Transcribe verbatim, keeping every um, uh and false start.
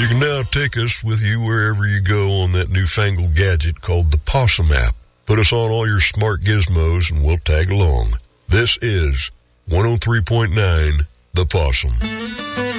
You can now take us with you wherever you go on that newfangled gadget called the Possum app. Put us on all your smart gizmos and we'll tag along. This is one oh three point nine The Possum.